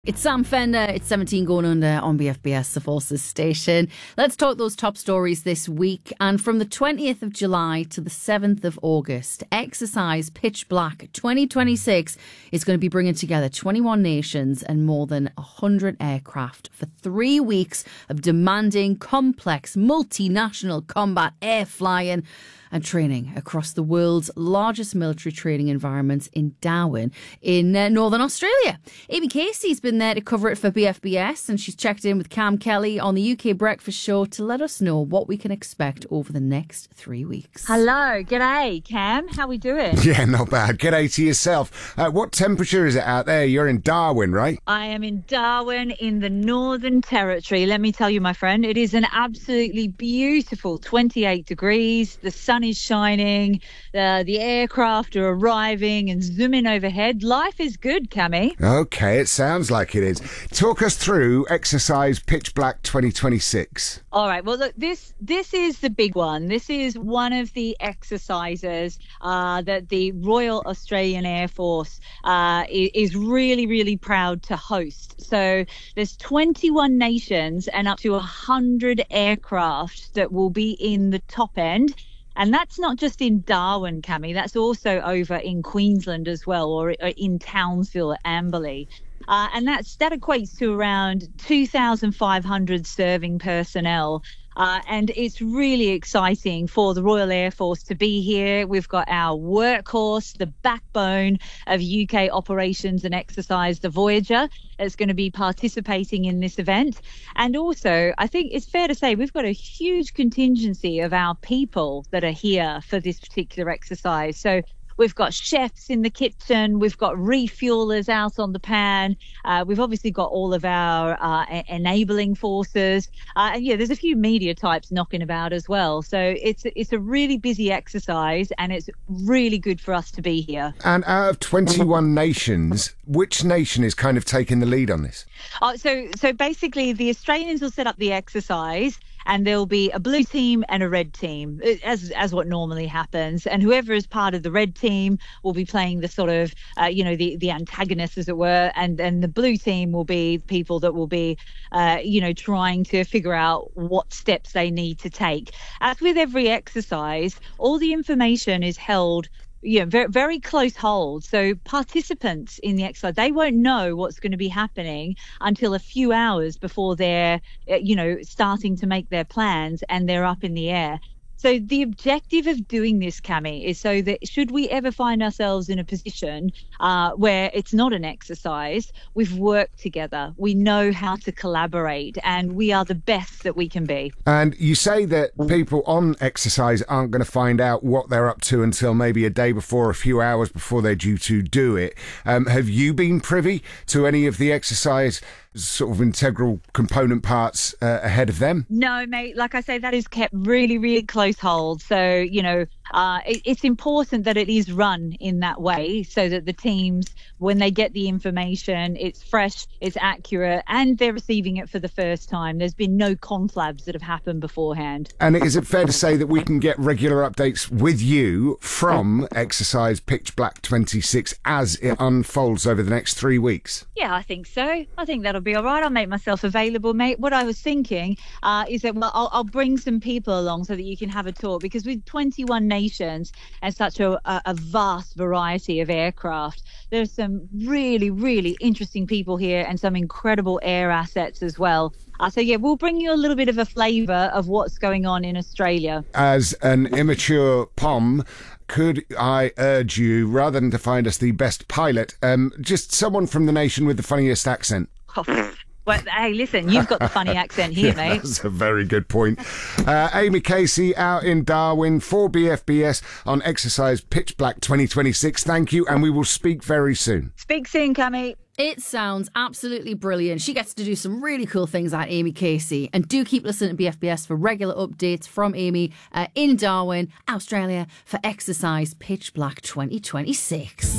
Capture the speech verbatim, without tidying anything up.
It's Sam Fender, it's seventeen going under on B F B S, the Forces station. Let's talk those top stories this week. And from the twentieth of July to the seventh of August, Exercise Pitch Black twenty twenty-six is going to be bringing together twenty-one nations and more than one hundred aircraft for three weeks of demanding, complex, multinational combat air flying and training across the world's largest military training environments in Darwin in uh, Northern Australia. Amy Casey's been there to cover it for B F B S, and she's checked in with Cam Kelly on the U K Breakfast Show to let us know what we can expect over the next three weeks. Hello, g'day, Cam. How we doing? Yeah, not bad. G'day to yourself. Uh, what temperature is it out there? You're in Darwin, right? I am in Darwin in the Northern Territory. Let me tell you, my friend, it is an absolutely beautiful twenty-eight degrees. The sun is shining, uh, the aircraft are arriving and zooming overhead. Life is good, Cammy. Okay, it sounds like it is. Talk us through Exercise Pitch Black twenty twenty-six. All right, well, look, this this is the big one. This is one of the exercises uh, that the Royal Australian Air Force uh, is really, really proud to host. So there's twenty-one nations and up to one hundred aircraft that will be in the top end. And that's not just in Darwin, Cammy, that's also over in Queensland as well, or in Townsville at Amberley. Uh, and that's, that equates to around two thousand five hundred serving personnel. Uh, and it's really exciting for the Royal Air Force to be here. We've got our workhorse, the backbone of U K operations and exercise, the Voyager, that's going to be participating in this event. And also, I think it's fair to say we've got a huge contingency of our people that are here for this particular exercise. So we've got chefs in the kitchen. We've got refuelers out on the pan. Uh, we've obviously got all of our uh, enabling forces. Uh, and yeah, there's a few media types knocking about as well. So it's it's a really busy exercise, and it's really good for us to be here. And out of twenty-one nations, which nation is kind of taking the lead on this? Uh, so so basically, the Australians will set up the exercise, and there'll be a blue team and a red team, as as what normally happens. And whoever is part of the red team will be playing the sort of, uh, you know, the, the antagonists, as it were. And and the blue team will be people that will be, uh, you know, trying to figure out what steps they need to take. As with every exercise, all the information is held Yeah, very, very close hold. So participants in the exercise, they won't know what's going to be happening until a few hours before they're, you know, starting to make their plans and they're up in the air. So the objective of doing this, Cammy, is so that should we ever find ourselves in a position uh, where it's not an exercise, we've worked together, we know how to collaborate, and we are the best that we can be. And you say that people on exercise aren't going to find out what they're up to until maybe a day before, a few hours before they're due to do it. Um, have you been privy to any of the exercise sort of integral component parts uh, ahead of them? No, mate. Like I say, that is kept really, really close hold. So, you know, uh, it, it's important that it is run in that way so that the teams, when they get the information, it's fresh, it's accurate, and they're receiving it for the first time. There's been no conflabs that have happened beforehand. And is it fair to say that we can get regular updates with you from Exercise Pitch Black twenty-six as it unfolds over the next three weeks? Yeah, I think so. I think that'll be all right. I'll make myself available, mate. What I was thinking uh, is that, well, I'll, I'll bring some people along so that you can have a talk, because with twenty-one nations and such a, a, a vast variety of aircraft, there's some really, really interesting people here and some incredible air assets as well. Uh, so, yeah, we'll bring you a little bit of a flavour of what's going on in Australia. As an immature P O M, could I urge you, rather than to find us the best pilot, um, just someone from the nation with the funniest accent? Oh, well, hey, listen, you've got the funny accent here, yeah, mate. That's a very good point. Uh, Amy Casey out in Darwin for B F B S on Exercise Pitch Black twenty twenty-six. Thank you, and we will speak very soon. Speak soon, Cammy. It sounds absolutely brilliant. She gets to do some really cool things at Amy Casey. And do keep listening to B F B S for regular updates from Amy uh, in Darwin, Australia, for Exercise Pitch Black twenty twenty-six.